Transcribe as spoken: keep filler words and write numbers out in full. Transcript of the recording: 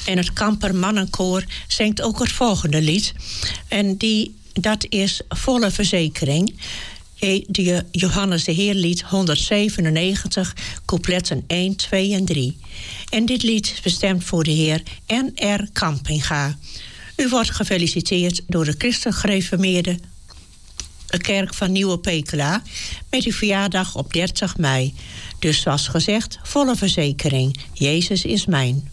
En het Kamper Mannenkoor zingt ook het volgende lied. En die, dat is Volle Verzekering. De Johannes de Heer lied honderdzevenennegentig, coupletten één, twee en drie. En dit lied is bestemd voor de heer N R Kampinga. U wordt gefeliciteerd door de Christelijk Gereformeerde Kerk van Nieuwe Pekela met uw verjaardag op dertig mei. Dus zoals gezegd, volle verzekering. Jezus is mijn.